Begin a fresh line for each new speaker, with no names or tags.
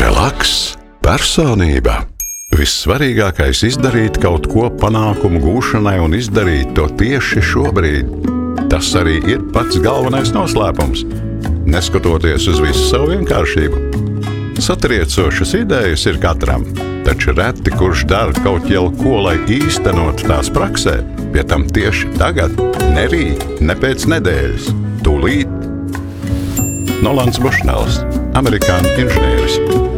Relaks, personība. Vissvarīgākais izdarīt kaut ko panākumu gūšanai un izdarīt to tieši šobrīd. Tas arī ir pats galvenais noslēpums, neskatoties uz visu savu vienkāršību. Satriecošas idejas ir katram, taču reti kurš dara kaut jau ko, lai īstenot tās praksē, pie tam tieši tagad, ne rīt, ne pēc nedēļas, tūlīt. Nolans Bušnels, amerikāņu inženieris.